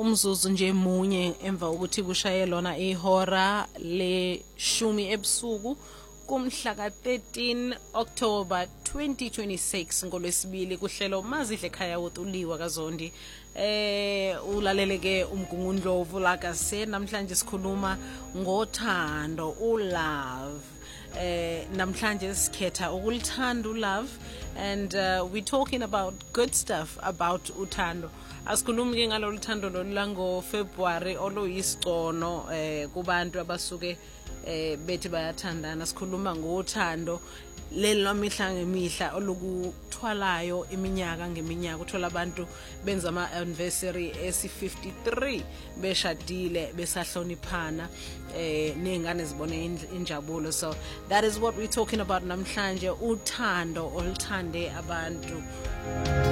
umzuzu nje munye emva ukuthi kushaye lona ihora le-10 ebusuku kumhla ka-13 October 2026 ngolwesibili kuhlelo Mazidla Ekhaya uTuliwa kaZondi. Ulaleleke uMgungundlovu lakase namhlanje sikhuluma ngothando ulove. Namhlanje sikhetha ukulithanda ulove, and we're talking about good stuff about uthando. Asikhulumi ke ngalolu thando lango February oluyisicono kubantu abasuke bethi bayathandana. Sikhuluma ngothando leli lamihla ngemihla olukuthwalayo iminyaka ngeminyaka. Uthola abantu benza ama-anniversary esi-53 beshadile besahloniphana, ney'ngane zibone injabulo. So that is what we're talking about namhlanje, uthando oluthande abantu.